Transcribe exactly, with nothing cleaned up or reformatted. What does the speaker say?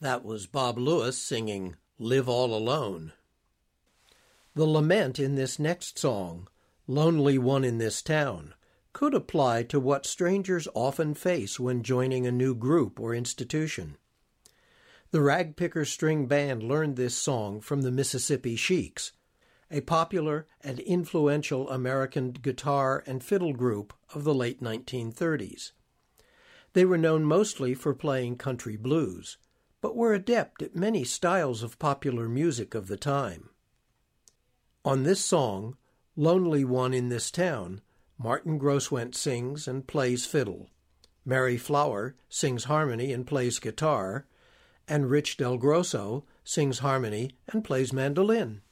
That was Bob Lewis singing Live All Alone. The lament in this next song, Lonely One in This Town, could apply to what strangers often face when joining a new group or institution. The Ragpicker String Band learned this song from the Mississippi Sheiks, a popular and influential American guitar and fiddle group of the late nineteen thirties. They were known mostly for playing country blues, but were adept at many styles of popular music of the time. On this song, Lonely One in This Town, Martin Groswent sings and plays fiddle, Mary Flower sings harmony and plays guitar, and Rich Del Grosso sings harmony and plays mandolin.